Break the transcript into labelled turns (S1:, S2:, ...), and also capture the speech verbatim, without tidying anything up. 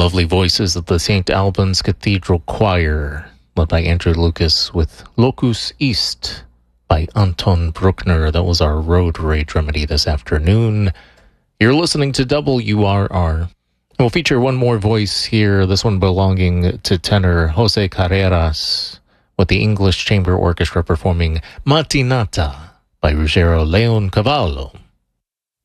S1: lovely voices of the Saint Albans Cathedral Choir, led by Andrew Lucas, with Locus East by Anton Bruckner. That was our road rage remedy this afternoon. You're listening to W R R. We'll feature one more voice here, this one belonging to tenor Jose Carreras, with the English Chamber Orchestra performing Mattinata by Ruggero Leoncavallo.